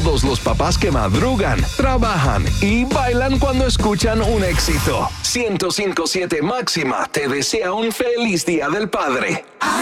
todos los papás que madrugan, trabajan y bailan cuando escuchan un éxito. 105.7 Máxima te desea un feliz Día del Padre.